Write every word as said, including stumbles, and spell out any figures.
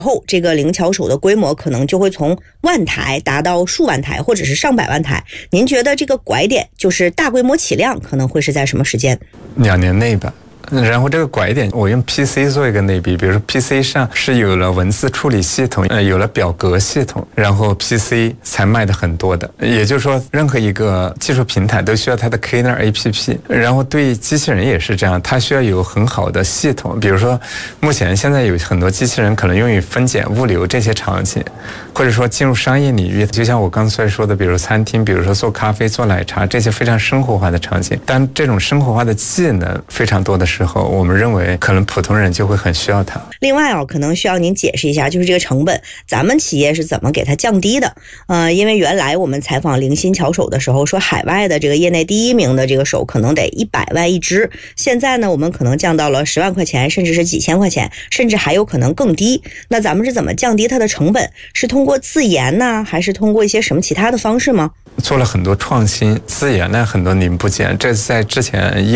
后这个灵巧手的规模可能就会从万台达到数万台或者是上百万台。您觉得这个拐点就是大规模起量可能会是在什么时间？ 两年内吧。然后这个拐点我用 P C 做一个类比，比如说 P C 上是有了文字处理系统，呃，有了表格系统，然后 P C 才卖的很多的。也就是说任何一个技术平台都需要它的 Killer A P P， 然后对机器人也是这样，它需要有很好的系统。比如说目前现在有很多机器人可能用于分拣物流这些场景，或者说进入商业领域，就像我刚才说的，比如餐厅，比如说做咖啡做奶茶，这些非常生活化的场景。当这种生活化的技能非常多的时候，我们认为可能普通人就会很需要它。 另外啊，可能需要您解释一下，就是这个成本，咱们企业是怎么给它降低的？呃，因为原来我们采访灵心巧手的时候说，海外的这个业内第一名的这个手可能得一百万一只，现在呢，我们可能降到了十万块钱，甚至是几千块钱，甚至还有可能更低。那咱们是怎么降低它的成本？是通过自研呢，还是通过一些什么其他的方式吗？ 做了很多创新，自研了很多零部件，这在之前